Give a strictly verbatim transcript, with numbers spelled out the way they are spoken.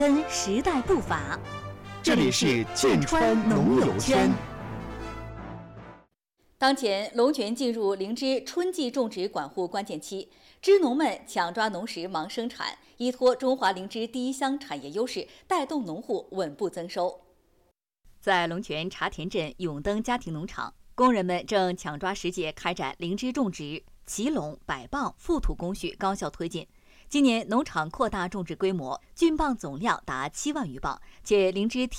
跟时代步伐。 这里是剑川农友圈。 当前，龙泉进入灵芝春季种植管护关键期，支农们抢抓农时忙生产，依托中华灵芝第一乡产业优势，带动农户稳步增收。在龙泉茶田镇永登家庭农场，工人们正抢抓时节开展灵芝种植，齐垄、百磅、覆土工序高效推进。今年农场扩大种植规模，菌磅总量达七万余磅，且灵芝体